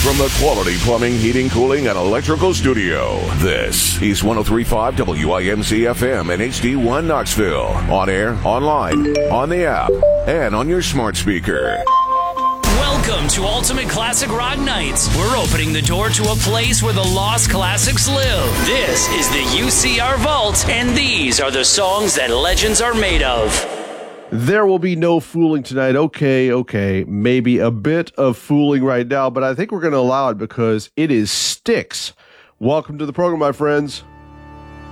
from the Quality Plumbing, Heating, Cooling, and Electrical Studio, this is 103.5 WIMC FM and HD1 Knoxville. On air, online, on the app, and on your smart speaker. Welcome to Ultimate Classic Rock Nights. We're opening the door to a place where the lost classics live. This is the UCR Vault, and these are the songs that legends are made of. There will be no fooling tonight. Okay. Maybe a bit of fooling right now, but I think we're going to allow it because it is Styx. Welcome to the program, my friends.